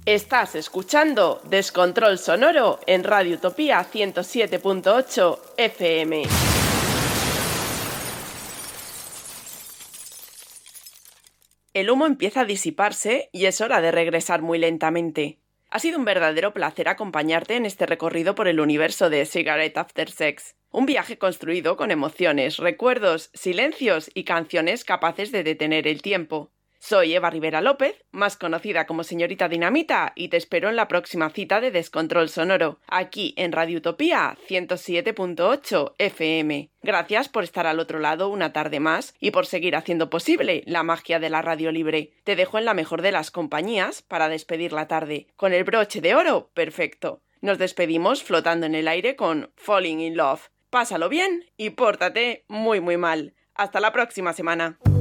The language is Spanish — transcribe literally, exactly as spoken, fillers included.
Estás escuchando Descontrol Sonoro en Radio Utopía ciento siete punto ocho F M. El humo empieza a disiparse y es hora de regresar muy lentamente. Ha sido un verdadero placer acompañarte en este recorrido por el universo de Cigarette After Sex. Un viaje construido con emociones, recuerdos, silencios y canciones capaces de detener el tiempo. Soy Eva Rivera López, más conocida como Señorita Dinamita, y te espero en la próxima cita de Descontrol Sonoro, aquí en Radio Utopía ciento siete punto ocho F M. Gracias por estar al otro lado una tarde más y por seguir haciendo posible la magia de la radio libre. Te dejo en la mejor de las compañías para despedir la tarde, con el broche de oro perfecto. Nos despedimos flotando en el aire con Falling in Love. Pásalo bien y pórtate muy muy mal. Hasta la próxima semana.